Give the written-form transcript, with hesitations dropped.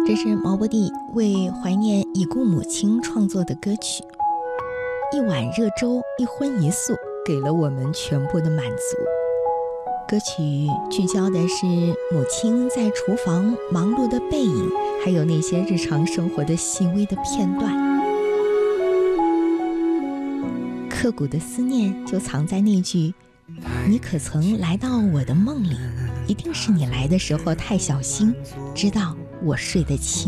这是毛不易为怀念已故母亲创作的歌曲。一碗热粥，一荤一素，给了我们全部的满足。歌曲聚焦的是母亲在厨房忙碌的背影，还有那些日常生活的细微的片段。刻骨的思念就藏在那句你可曾来到我的梦里，一定是你来的时候太小心，知道我睡得轻。